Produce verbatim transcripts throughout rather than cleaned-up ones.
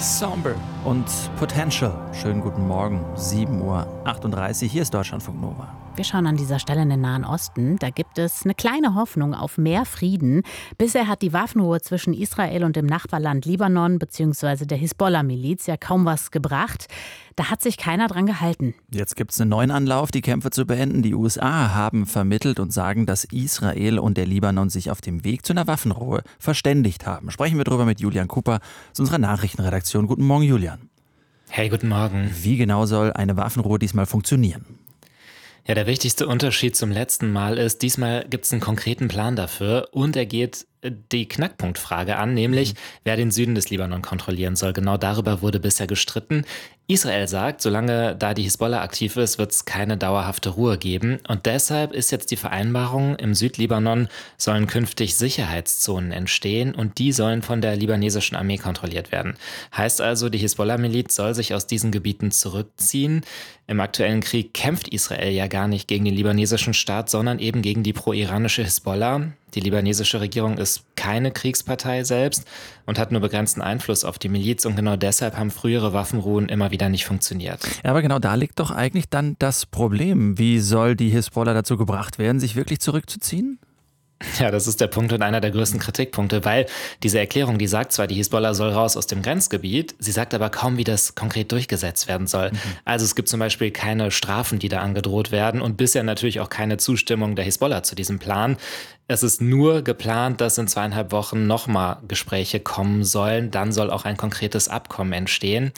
Somber und Potential. Schönen guten Morgen, sieben Uhr achtunddreißig, hier ist Deutschlandfunk Nova. Wir schauen an dieser Stelle in den Nahen Osten. Da gibt es eine kleine Hoffnung auf mehr Frieden. Bisher hat die Waffenruhe zwischen Israel und dem Nachbarland Libanon bzw. der Hisbollah-Miliz ja kaum was gebracht. Da hat sich keiner dran gehalten. Jetzt gibt es einen neuen Anlauf, die Kämpfe zu beenden. Die U S A haben vermittelt und sagen, dass Israel und der Libanon sich auf dem Weg zu einer Waffenruhe verständigt haben. Sprechen wir darüber mit Julian Cooper aus unserer Nachrichtenredaktion. Guten Morgen, Julian. Hey, guten Morgen. Wie genau soll eine Waffenruhe diesmal funktionieren? Ja, der wichtigste Unterschied zum letzten Mal ist, diesmal gibt es einen konkreten Plan dafür und er geht die Knackpunktfrage an, nämlich mhm. wer den Süden des Libanon kontrollieren soll. Genau darüber wurde bisher gestritten. Israel sagt, solange da die Hisbollah aktiv ist, wird es keine dauerhafte Ruhe geben. Und deshalb ist jetzt die Vereinbarung, im Südlibanon sollen künftig Sicherheitszonen entstehen und die sollen von der libanesischen Armee kontrolliert werden. Heißt also, die Hisbollah-Miliz soll sich aus diesen Gebieten zurückziehen. Im aktuellen Krieg kämpft Israel ja gar nicht gegen den libanesischen Staat, sondern eben gegen die pro-iranische Hisbollah. Die libanesische Regierung ist keine Kriegspartei selbst und hat nur begrenzten Einfluss auf die Miliz und genau deshalb haben frühere Waffenruhen immer wieder nicht funktioniert. Ja, aber genau da liegt doch eigentlich dann das Problem. Wie soll die Hisbollah dazu gebracht werden, sich wirklich zurückzuziehen? Ja, das ist der Punkt und einer der größten Kritikpunkte, weil diese Erklärung, die sagt zwar, die Hisbollah soll raus aus dem Grenzgebiet, sie sagt aber kaum, wie das konkret durchgesetzt werden soll. Mhm. Also es gibt zum Beispiel keine Strafen, die da angedroht werden und bisher natürlich auch keine Zustimmung der Hisbollah zu diesem Plan. Es ist nur geplant, dass in zweieinhalb Wochen nochmal Gespräche kommen sollen, dann soll auch ein konkretes Abkommen entstehen.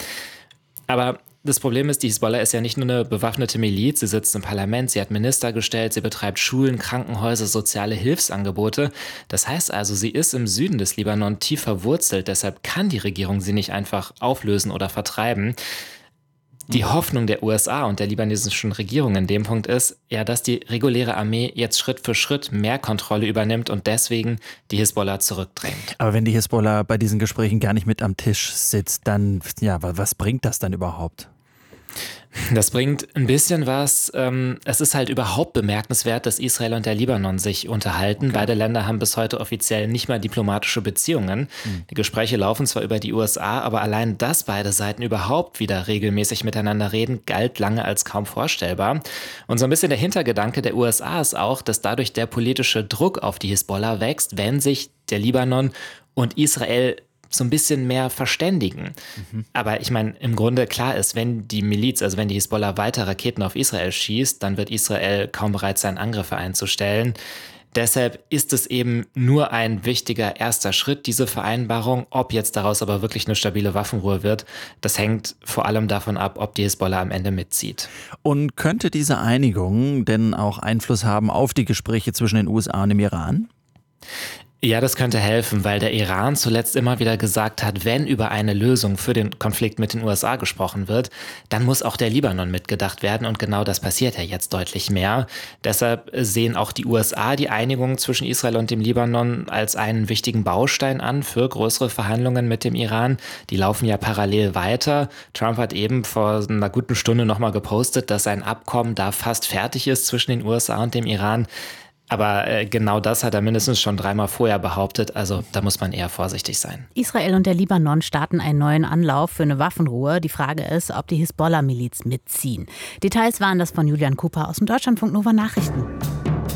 Aber das Problem ist, die Hisbollah ist ja nicht nur eine bewaffnete Miliz, sie sitzt im Parlament, sie hat Minister gestellt, sie betreibt Schulen, Krankenhäuser, soziale Hilfsangebote. Das heißt also, sie ist im Süden des Libanon tief verwurzelt, deshalb kann die Regierung sie nicht einfach auflösen oder vertreiben. Die Hoffnung der U S A und der libanesischen Regierung in dem Punkt ist, ja, dass die reguläre Armee jetzt Schritt für Schritt mehr Kontrolle übernimmt und deswegen die Hisbollah zurückdrängt. Aber wenn die Hisbollah bei diesen Gesprächen gar nicht mit am Tisch sitzt, dann, ja, was bringt das dann überhaupt? Das bringt ein bisschen was. Es ist halt überhaupt bemerkenswert, dass Israel und der Libanon sich unterhalten. Okay. Beide Länder haben bis heute offiziell nicht mal diplomatische Beziehungen. Mhm. Die Gespräche laufen zwar über die U S A, aber allein, dass beide Seiten überhaupt wieder regelmäßig miteinander reden, galt lange als kaum vorstellbar. Und so ein bisschen der Hintergedanke der U S A ist auch, dass dadurch der politische Druck auf die Hisbollah wächst, wenn sich der Libanon und Israel so ein bisschen mehr verständigen. Mhm. Aber ich meine, im Grunde klar ist, wenn die Miliz, also wenn die Hisbollah weiter Raketen auf Israel schießt, dann wird Israel kaum bereit sein, Angriffe einzustellen. Deshalb ist es eben nur ein wichtiger erster Schritt, diese Vereinbarung. Ob jetzt daraus aber wirklich eine stabile Waffenruhe wird, das hängt vor allem davon ab, ob die Hisbollah am Ende mitzieht. Und könnte diese Einigung denn auch Einfluss haben auf die Gespräche zwischen den U S A und dem Iran? Ja, das könnte helfen, weil der Iran zuletzt immer wieder gesagt hat, wenn über eine Lösung für den Konflikt mit den U S A gesprochen wird, dann muss auch der Libanon mitgedacht werden und genau das passiert ja jetzt deutlich mehr. Deshalb sehen auch die U S A die Einigung zwischen Israel und dem Libanon als einen wichtigen Baustein an für größere Verhandlungen mit dem Iran. Die laufen ja parallel weiter. Trump hat eben vor einer guten Stunde nochmal gepostet, dass ein Abkommen da fast fertig ist zwischen den U S A und dem Iran. Aber äh, genau das hat er mindestens schon dreimal vorher behauptet, also da muss man eher vorsichtig sein. Israel und der Libanon starten einen neuen Anlauf für eine Waffenruhe. Die Frage ist, ob die Hisbollah-Miliz mitziehen. Details waren das von Julian Cooper aus dem Deutschlandfunk Nova Nachrichten.